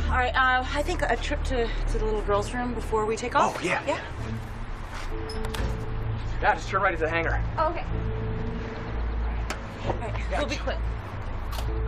All right, I think a trip to the little girl's room before we take off. Oh, yeah. Yeah? Yeah, just turn right into the hangar. Oh, okay. All right, we'll be quick.